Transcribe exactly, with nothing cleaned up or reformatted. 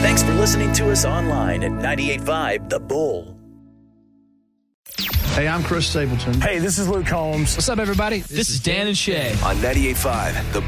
Thanks for listening to us online at ninety-eight point five The Bull. Hey, I'm Chris Stapleton. Hey, this is Luke Combs. What's up, everybody? This, this is Dan and Shay. On ninety-eight point five The